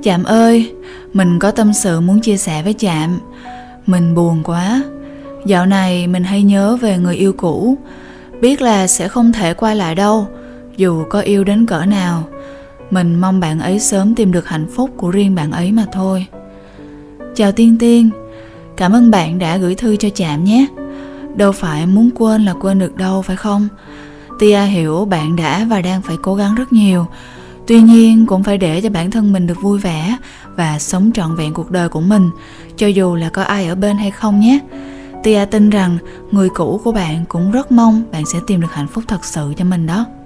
Chạm ơi, mình có tâm sự muốn chia sẻ với Chạm. Mình buồn quá. Dạo này mình hay nhớ về người yêu cũ. Biết là sẽ không thể quay lại đâu, dù có yêu đến cỡ nào. Mình mong bạn ấy sớm tìm được hạnh phúc của riêng bạn ấy mà thôi. Chào Tiên Tiên, cảm ơn bạn đã gửi thư cho Chạm nhé. Đâu phải muốn quên là quên được đâu, phải không? Tia hiểu bạn đã và đang phải cố gắng rất nhiều. Tuy nhiên cũng phải để cho bản thân mình được vui vẻ và sống trọn vẹn cuộc đời của mình, cho dù là có ai ở bên hay không nhé. Tia tin rằng người cũ của bạn cũng rất mong bạn sẽ tìm được hạnh phúc thật sự cho mình đó.